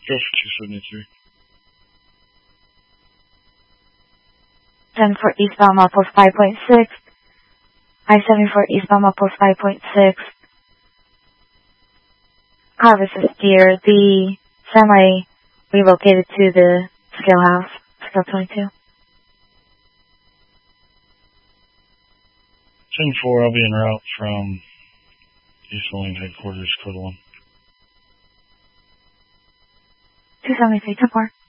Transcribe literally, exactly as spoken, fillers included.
Go for two seventy-three. ten for eastbound outpost five point six. I seventy-four eastbound outpost five point six. Harvest is deer. The semi relocated to the scale house, scale twenty-two. ten four, I'll be en route from East Wing headquarters, code one. two seventy-three, ten four.